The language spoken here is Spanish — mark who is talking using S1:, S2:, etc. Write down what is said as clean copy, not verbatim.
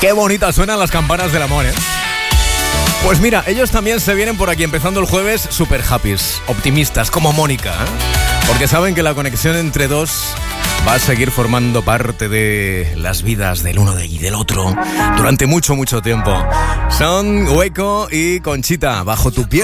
S1: Qué bonitas suenan las campanas del amor, ¿eh? Pues mira, ellos también se vienen por aquí empezando el jueves super happys, optimistas, como Mónica, ¿eh? Porque saben que la conexión entre dos va a seguir formando parte de las vidas del uno y del otro durante mucho, mucho tiempo. Son Hueco y Conchita, Bajo tu piel.